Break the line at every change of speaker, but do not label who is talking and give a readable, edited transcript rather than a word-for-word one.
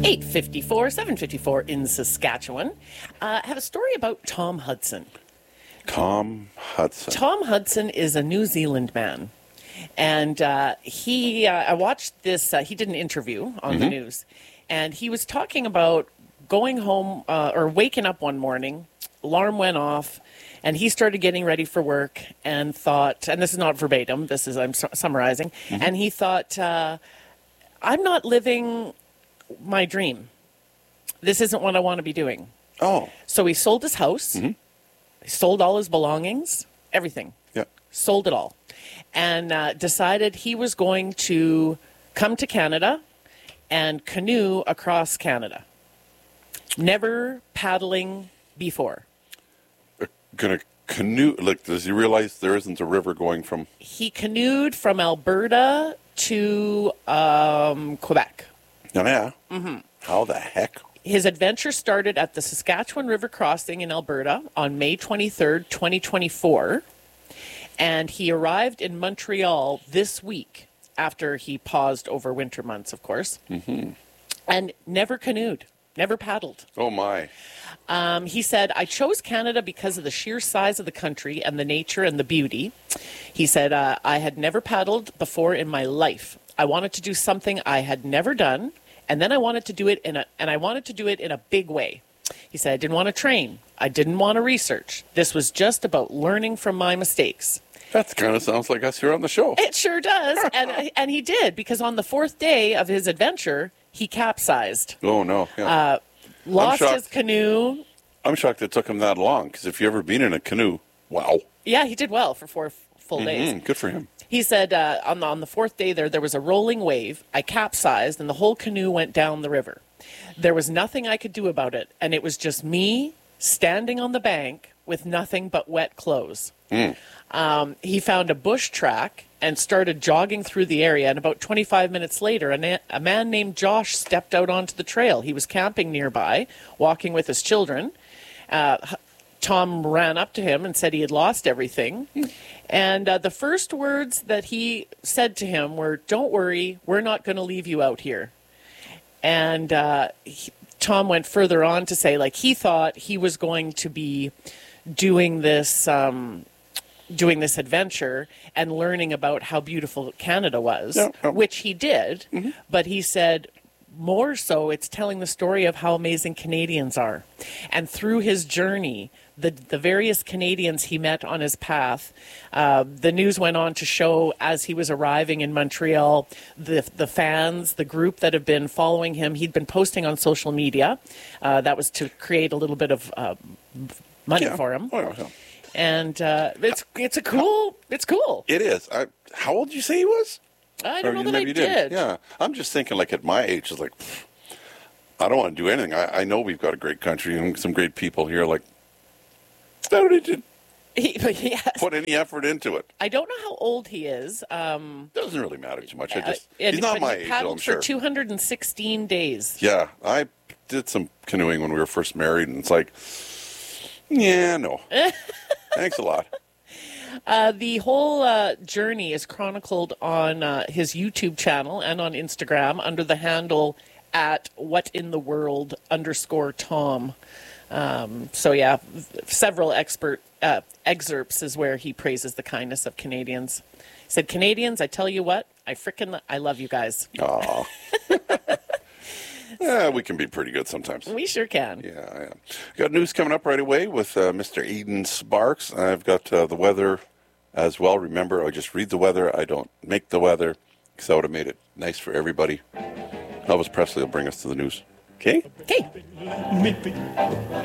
8:54, 7:54 in Saskatchewan. I have a story about Tom Hudson.
Tom Hudson.
Tom Hudson is a New Zealand man. And I watched this, he did an interview on the news, and he was talking about going home or waking up one morning, alarm went off, and he started getting ready for work and thought, and this is not verbatim, this is, I'm summarizing, and he thought, I'm not living my dream. This isn't what I want to be doing.
Oh.
So he sold his house, he sold all his belongings, everything.
Yeah.
Sold it all. And decided he was going to come to Canada and canoe across Canada. Never paddling before.
Gonna canoe, like, does he realize there isn't a river going from...
He canoed from Alberta to Quebec.
Oh, yeah. How the heck?
His adventure started at the Saskatchewan River crossing in Alberta on May 23rd, 2024. And he arrived in Montreal this week after he paused over winter months, of course. And never canoed, never paddled.
Oh, my.
He said, I chose Canada because of the sheer size of the country and the nature and the beauty. He said, I had never paddled before in my life. I wanted to do something I had never done, and then I wanted to do it in a big way. He said, I didn't want to train. I didn't want to research. This was just about learning from my mistakes.
That kind of sounds like us here on the show.
It sure does. And he did, because on the fourth day of his adventure, he capsized.
Oh, no. Yeah.
Lost his canoe.
I'm shocked it took him that long, because if you've ever been in a canoe, wow.
Yeah, he did well for 4 full days.
Good for him.
He said on the fourth day there was a rolling wave. I capsized, and the whole canoe went down the river. There was nothing I could do about it, and it was just me standing on the bank with nothing but wet clothes. He found a bush track and started jogging through the area, and about 25 minutes later, a man named Josh stepped out onto the trail. He was camping nearby, walking with his children. Tom ran up to him and said he had lost everything. And the first words that he said to him were, "Don't worry, we're not going to leave you out here." And Tom went further on to say, like, he thought he was going to be doing this adventure and learning about how beautiful Canada was, which he did. But he said, more so, it's telling the story of how amazing Canadians are. And through his journey, the various Canadians he met on his path, the news went on to show as he was arriving in Montreal, the fans, the group that have been following him, he'd been posting on social media. That was to create a little bit of money for him. And it's cool.
It is. How old did you say he was?
I don't know that I did.
Yeah. I'm just thinking, like, at my age, it's like, I don't want to do anything. I know we've got a great country and some great people here. Like, I don't need to put any effort into it.
I don't know how old he is.
Doesn't really matter too much. He's not my age, I'm sure.
For 216 days.
Yeah. I did some canoeing when we were first married, and it's like, yeah, no. Thanks a lot.
The whole journey is chronicled on his YouTube channel and on Instagram under the handle at whatintheworld_Tom. So yeah, several excerpts is where he praises the kindness of Canadians. He said, "Canadians, I tell you what, I love you guys."
Aw. Yeah, we can be pretty good sometimes.
We sure can.
Yeah. Got news coming up right away with Mr. Aidan Sparks. I've got the weather as well. Remember, I just read the weather. I don't make the weather, because I would have made it nice for everybody. Elvis Presley will bring us to the news. Okay?
Okay.